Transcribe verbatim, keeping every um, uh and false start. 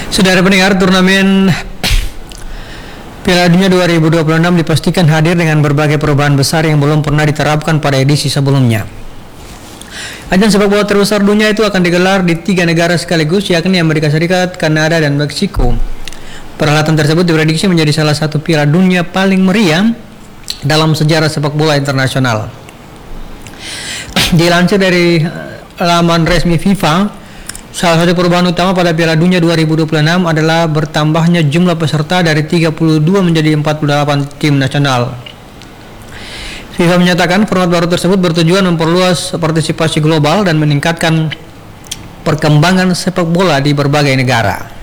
Saudara pendengar, turnamen Piala Dunia dua ribu dua puluh enam dipastikan hadir dengan berbagai perubahan besar yang belum pernah diterapkan pada edisi sebelumnya. Ajang sepak bola terbesar dunia itu akan digelar di tiga negara sekaligus, yakni Amerika Serikat, Kanada, dan Meksiko. Perhelatan tersebut diprediksi menjadi salah satu Piala Dunia paling meriah dalam sejarah sepak bola internasional. Dilansir dari laman resmi FIFA, salah satu perubahan utama pada Piala Dunia dua ribu dua puluh enam adalah bertambahnya jumlah peserta dari tiga puluh dua menjadi empat puluh delapan tim nasional. FIFA menyatakan format baru tersebut bertujuan memperluas partisipasi global dan meningkatkan perkembangan sepak bola di berbagai negara.